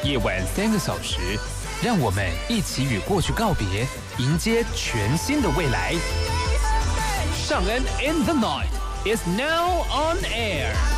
夜晚3个小时，让我们一起与过去告别，迎接全新的未来。尚恩 in the night is now on air。